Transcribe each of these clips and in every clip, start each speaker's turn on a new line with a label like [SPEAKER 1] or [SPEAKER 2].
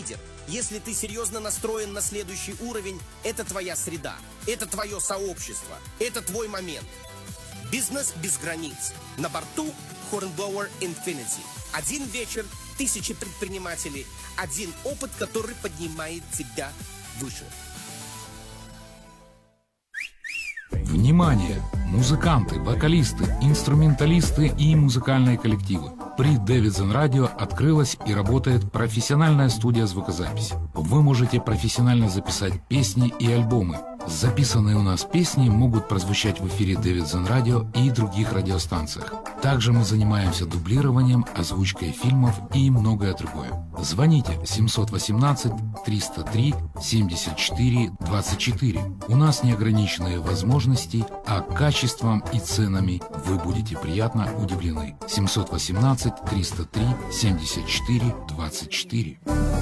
[SPEAKER 1] лидер, если ты серьезно настроен на следующий уровень, это твоя среда, это твое сообщество, это твой момент. Бизнес без границ. На борту Hornblower Infinity. Один вечер, 1000 предпринимателей, один опыт, который поднимает тебя выше.
[SPEAKER 2] Внимание! Музыканты, вокалисты, инструменталисты и музыкальные коллективы. При Davidson Radio открылась и работает профессиональная студия звукозаписи. Вы можете профессионально записать песни и альбомы. Записанные у нас песни могут прозвучать в эфире Davidson Radio и других радиостанциях. Также мы занимаемся дублированием, озвучкой фильмов и многое другое. Звоните 718-303-74-24. У нас неограниченные возможности, а качеством и ценами вы будете приятно удивлены. 718-303-74-24.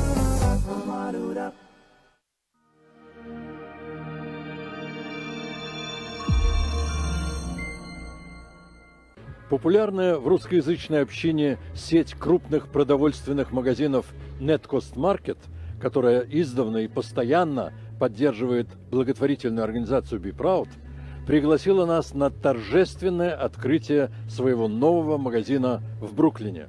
[SPEAKER 3] Популярная в русскоязычной общине сеть крупных продовольственных магазинов Netcost Market, которая издавна и постоянно поддерживает благотворительную организацию Be Proud, пригласила нас на торжественное открытие своего нового магазина в Бруклине.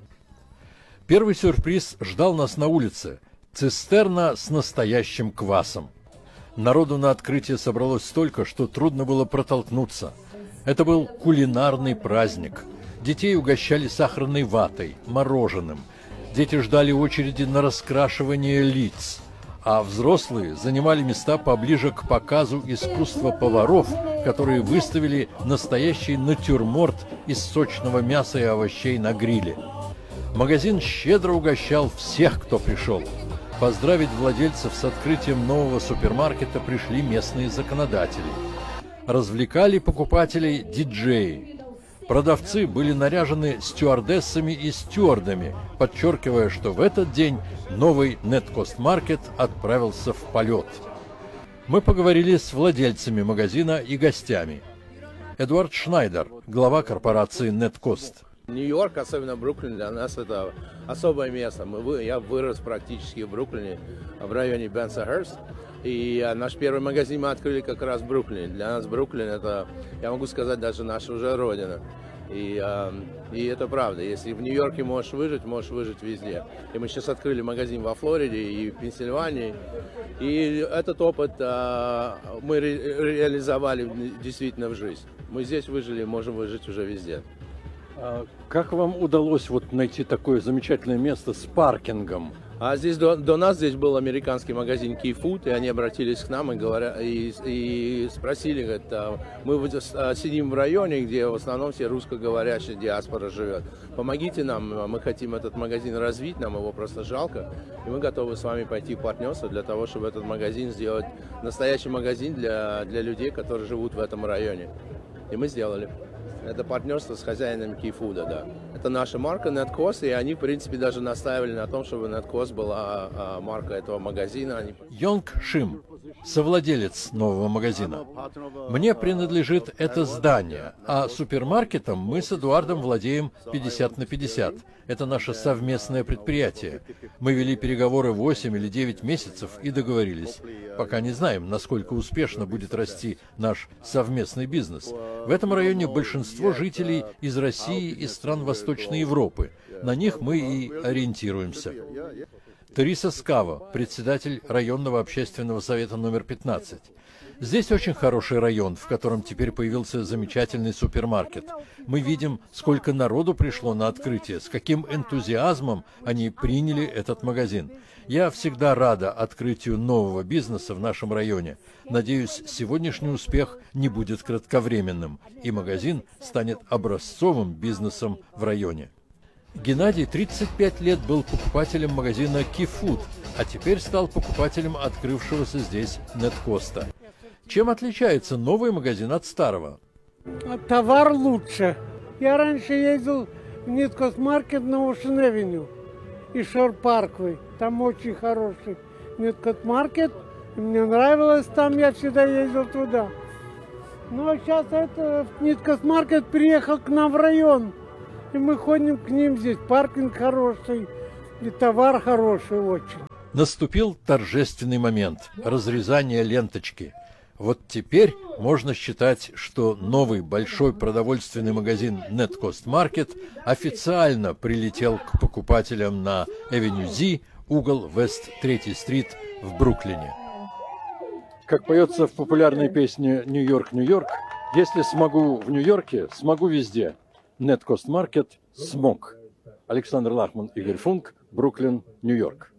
[SPEAKER 3] Первый сюрприз ждал нас на улице – цистерна с настоящим квасом. Народу на открытие собралось столько, что трудно было протолкнуться. Это был кулинарный праздник. Детей угощали сахарной ватой, мороженым. Дети ждали очереди на раскрашивание лиц, а взрослые занимали места поближе к показу искусства поваров, которые выставили настоящий натюрморт из сочного мяса и овощей на гриле. Магазин щедро угощал всех, кто пришел. Поздравить владельцев с открытием нового супермаркета пришли местные законодатели. Развлекали покупателей диджеи. Продавцы были наряжены стюардессами и стюардами, подчеркивая, что в этот день новый Netcost Market отправился в полет. Мы поговорили с владельцами магазина и гостями. Эдуард Шнайдер, глава корпорации Netcost.
[SPEAKER 4] Нью-Йорк, особенно Бруклин, для нас это особое место. Я вырос практически в Бруклине, в районе Бенсонхерст. И наш первый магазин мы открыли как раз в Бруклине. Для нас Бруклин это, я могу сказать, даже наша уже родина. И это правда. Если в Нью-Йорке можешь выжить везде. И мы сейчас открыли магазин во Флориде и в Пенсильвании. И этот опыт мы реализовали действительно в жизнь. Мы здесь выжили, можем выжить уже везде.
[SPEAKER 3] Как вам удалось найти такое замечательное место с паркингом?
[SPEAKER 4] Здесь до нас здесь был американский магазин Key Food, и они обратились к нам и спросили, говорят, мы сидим в районе, где в основном все русскоговорящая диаспора живет. Помогите нам, мы хотим этот магазин развить, нам его просто жалко, и мы готовы с вами пойти в партнерство для того, чтобы этот магазин сделать настоящий магазин для людей, которые живут в этом районе. И мы сделали. Это партнерство с хозяином Key Food, да. Это наша марка Netcost, и они, в принципе, даже настаивали на том, чтобы Netcost была марка этого магазина.
[SPEAKER 3] Йонг Шим, совладелец нового магазина. Мне принадлежит это здание, а супермаркетом мы с Эдуардом владеем 50/50. Это наше совместное предприятие. Мы вели переговоры 8 или 9 месяцев и договорились. Пока не знаем, насколько успешно будет расти наш совместный бизнес. В этом районе большинство жителей из России и стран Восточной Европы. На них мы и ориентируемся. Тереса Скава, председатель районного общественного совета номер 15. Здесь очень хороший район, в котором теперь появился замечательный супермаркет. Мы видим, сколько народу пришло на открытие, с каким энтузиазмом они приняли этот магазин. Я всегда рада открытию нового бизнеса в нашем районе. Надеюсь, сегодняшний успех не будет кратковременным, и магазин станет образцовым бизнесом в районе. Геннадий 35 лет был покупателем магазина Key Food, а теперь стал покупателем открывшегося здесь Netcost. Чем отличается новый магазин от старого?
[SPEAKER 5] Товар лучше. Я раньше ездил в Netcost Market на Ocean Avenue и Shore Parkway. Там очень хороший Netcost Market. Мне нравилось там, я всегда ездил туда. Ну а сейчас Netcost Market приехал к нам в район. И мы ходим к ним здесь. Паркинг хороший и товар хороший очень.
[SPEAKER 3] Наступил торжественный момент – разрезание ленточки. Вот теперь можно считать, что новый большой продовольственный магазин Net Cost Market официально прилетел к покупателям на Avenue Z, угол West 3-й стрит в Бруклине. Как поется в популярной песне «Нью-Йорк, Нью-Йорк», если смогу в Нью-Йорке, смогу везде. Net Cost Market смог. Александр Лахман, Игорь Функ, Бруклин, Нью-Йорк.